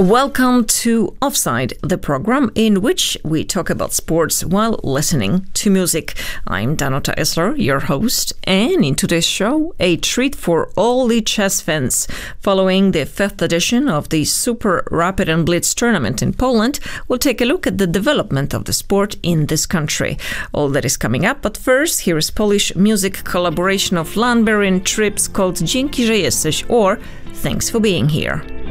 Welcome to Offside, the program in which we talk about sports while listening to music. I'm Danuta Esler, your host, and in today's show, a treat for all the chess fans. Following the 5th edition of the Super Rapid and Blitz tournament in Poland, we'll take a look at the development of the sport in this country. All that is coming up, but first, here is Polish music collaboration of Landberry and Trips called Dzięki, że jesteś, or Thanks for being here.